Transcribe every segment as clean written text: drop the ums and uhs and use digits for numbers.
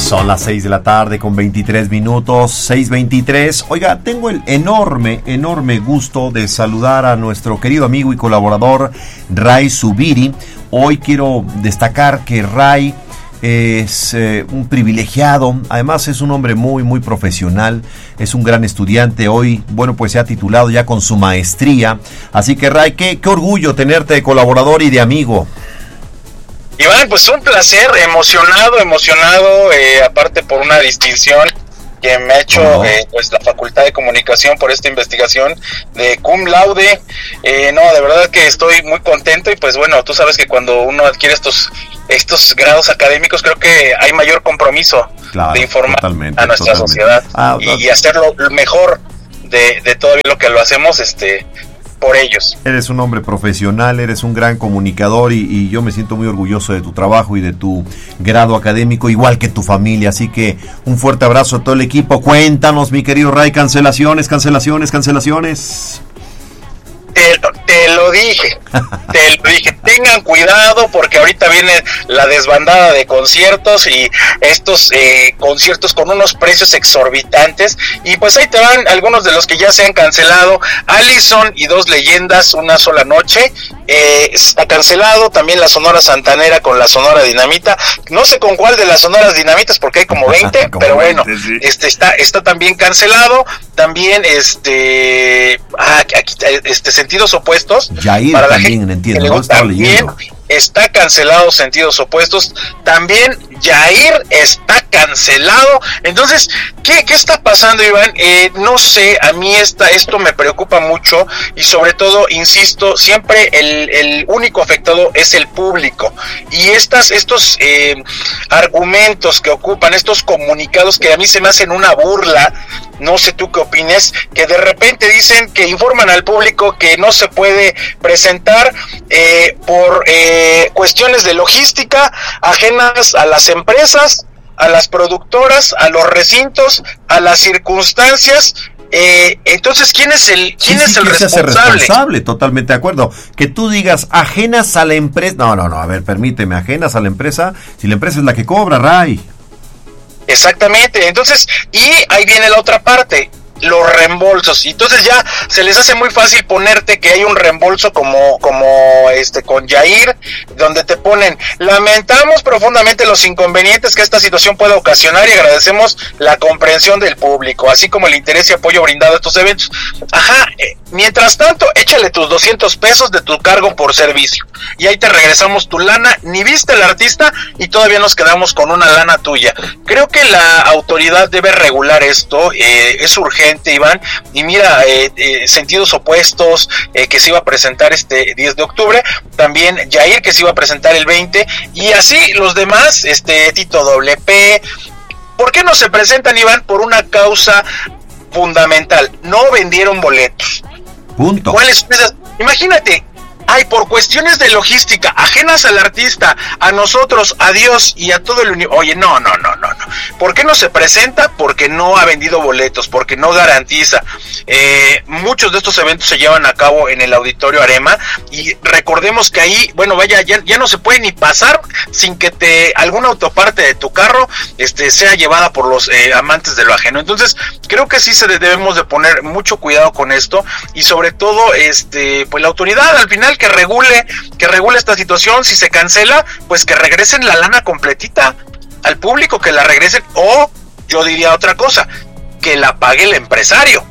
Son las 6 de la tarde con 23 minutos, 6:23. Oiga, tengo el enorme gusto de saludar a nuestro querido amigo y colaborador Ray Zubiri. Hoy quiero destacar que Ray es un privilegiado, además es un hombre muy profesional, es un gran estudiante. Hoy, bueno, pues se ha titulado ya con su maestría. Así que Ray, qué orgullo tenerte de colaborador y de amigo. Iván, pues un placer, emocionado, aparte por una distinción que me ha hecho pues la Facultad de Comunicación por esta investigación de cum laude. No, de verdad que estoy muy contento y pues bueno, tú sabes que cuando uno adquiere estos grados académicos, creo que hay mayor compromiso de informar a nuestra sociedad y hacerlo mejor de todo lo que lo hacemos, por ellos. Eres un hombre profesional, eres un gran comunicador y yo me siento muy orgulloso de tu trabajo y de tu grado académico, igual que tu familia, así que un fuerte abrazo a todo el equipo. Cuéntanos, mi querido Ray, cancelaciones. Te lo dije, tengan cuidado porque ahorita viene la desbandada de conciertos y estos conciertos con unos precios exorbitantes y pues ahí te van algunos de los que ya se han cancelado. Allison y Dos Leyendas, Una Sola Noche, está cancelado. También la Sonora Santanera con la Sonora Dinamita, no sé con cuál de las Sonoras Dinamitas porque hay como 20, pero bueno, sí. Está también cancelado. También aquí Sentidos Opuestos, Yair, para la también gente entiendo, que le gusta, también está cancelado Sentidos Opuestos, también Yair está cancelado. Entonces, ¿qué está pasando, Iván? No sé, a mí esto me preocupa mucho y sobre todo, insisto, siempre el único afectado es el público y estos argumentos que ocupan, estos comunicados que a mí se me hacen una burla. No sé tú qué opines, que de repente dicen que informan al público que no se puede presentar por cuestiones de logística ajenas a las empresas, a las productoras, a los recintos, a las circunstancias. Entonces, ¿quién es el responsable? Totalmente de acuerdo. Que tú digas ajenas a la empresa. No, a ver, permíteme, ajenas a la empresa, si la empresa es la que cobra, Ray. Exactamente, entonces, y ahí viene la otra parte, los reembolsos. Y entonces ya se les hace muy fácil ponerte que hay un reembolso como con Yair, donde te ponen: lamentamos profundamente los inconvenientes que esta situación puede ocasionar y agradecemos la comprensión del público, así como el interés y apoyo brindado a estos eventos. Mientras tanto, échale tus 200 pesos de tu cargo por servicio y ahí te regresamos tu lana. Ni viste al artista y todavía nos quedamos con una lana tuya. Creo que la autoridad debe regular esto, es urgente, Iván. Y mira, Sentidos Opuestos, que se iba a presentar 10 de octubre, también Yair, que se iba a presentar el 20, y así los demás, Tito WP. ¿Por qué no se presentan, Iván? Por una causa fundamental: no vendieron boletos. Punto. ¿Cuáles? Imagínate, por cuestiones de logística ajenas al artista, a nosotros, a Dios y a todo el universo. Oye, no. ¿Por qué no se presenta? Porque no ha vendido boletos, porque no garantiza. Muchos de estos eventos se llevan a cabo en el Auditorio Arema y recordemos que ahí, bueno, vaya, ya no se puede ni pasar sin que alguna autoparte de tu carro sea llevada por los amantes de lo ajeno. Entonces, creo que sí debemos de poner mucho cuidado con esto y sobre todo, pues la autoridad al final que regule esta situación. Si se cancela, pues que regresen la lana completita al público, que la regresen, o yo diría otra cosa, que la pague el empresario.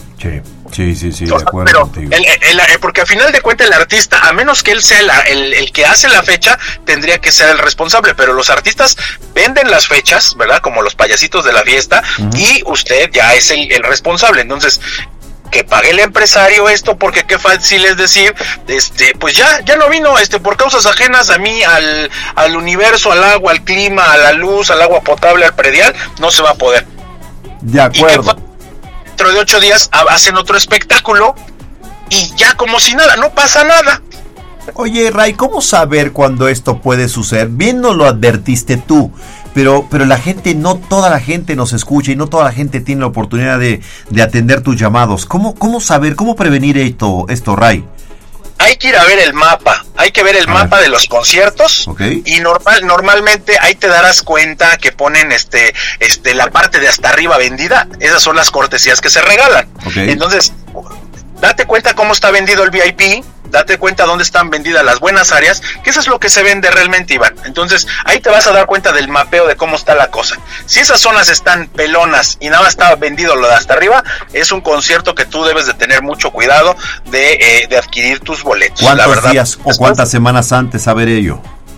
Sí, de acuerdo contigo. Porque al final de cuentas el artista, a menos que él sea el que hace la fecha, tendría que ser el responsable, pero los artistas venden las fechas, ¿verdad? Como los payasitos de la fiesta, y usted ya es el responsable. Entonces, que pague el empresario esto, porque qué fácil es decir, pues ya no vino, por causas ajenas a mí, al universo, al agua, al clima, a la luz, al agua potable, al predial, no se va a poder. De acuerdo. Dentro de 8 días hacen otro espectáculo y ya como si nada, no pasa nada. Oye, Ray, ¿cómo saber cuándo esto puede suceder? Bien nos lo advertiste tú, pero la gente, no toda la gente nos escucha y no toda la gente tiene la oportunidad de atender tus llamados. ¿Cómo saber, cómo prevenir esto, Ray? hay que ir a ver el mapa, hay que ver el mapa de los conciertos, y normalmente ahí te darás cuenta que ponen la parte de hasta arriba vendida, esas son las cortesías que se regalan. Entonces, date cuenta cómo está vendido el VIP, date cuenta dónde están vendidas las buenas áreas, que eso es lo que se vende realmente, Iván. Entonces, ahí te vas a dar cuenta del mapeo de cómo está la cosa. Si esas zonas están pelonas y nada más está vendido lo de hasta arriba, es un concierto que tú debes de tener mucho cuidado de adquirir tus boletos. ¿Cuántos días o cuántas semanas antes saberé yo?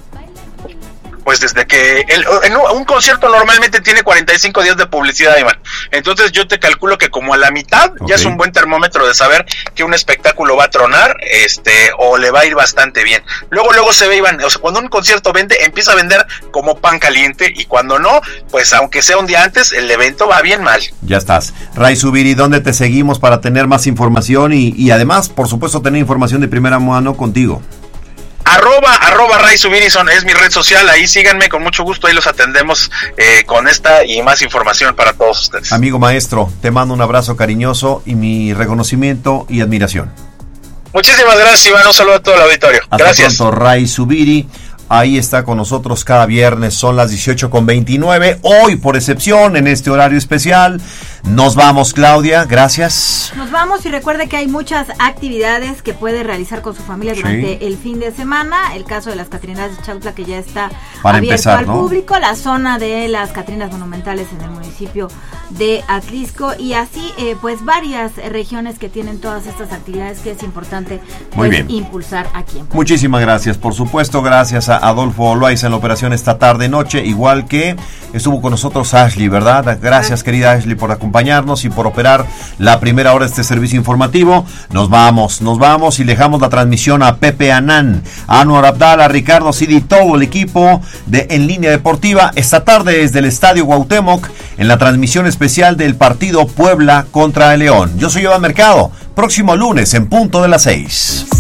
Pues desde que un concierto normalmente tiene 45 días de publicidad, Iván. Entonces yo te calculo que como a la mitad ya es un buen termómetro de saber que un espectáculo va a tronar, o le va a ir bastante bien. Luego se ve, Iván, o sea, cuando un concierto vende, empieza a vender como pan caliente, y cuando no, pues aunque sea un día antes, el evento va bien mal. Ya estás. Ray Zubiri, ¿dónde te seguimos para tener más información y además, por supuesto, tener información de primera mano contigo? Arroba Ray Subirison es mi red social, ahí síganme con mucho gusto, ahí los atendemos con esta y más información para todos ustedes. Amigo maestro, te mando un abrazo cariñoso y mi reconocimiento y admiración. Muchísimas gracias, Iván, un saludo a todo el auditorio. Gracias. Hasta pronto, Ray Zubiri. Ahí está con nosotros cada viernes, son las 18:29. Hoy, por excepción, en este horario especial, nos vamos, Claudia, gracias. Nos vamos, y recuerde que hay muchas actividades que puede realizar con su familia durante el fin de semana. El caso de las Catrinas de Chautla, que ya está para abierto empezar, al público, la zona de las Catrinas Monumentales en el municipio de Atlisco, y así pues varias regiones que tienen todas estas actividades que es importante impulsar aquí en Puebla. Muchísimas gracias, por supuesto, gracias a Adolfo Loaiza en la operación esta tarde-noche, igual que estuvo con nosotros Ashley, ¿verdad? Gracias, querida Ashley, por acompañarnos y por operar la primera hora de este servicio informativo. Nos vamos y dejamos la transmisión a Pepe Anán, a Anwar Abdala, a Ricardo Sidi, todo el equipo de En Línea Deportiva, esta tarde desde el Estadio Cuauhtémoc, en la transmisión especial del partido Puebla contra el León. Yo soy Iván Mercado, próximo lunes en punto de las 6.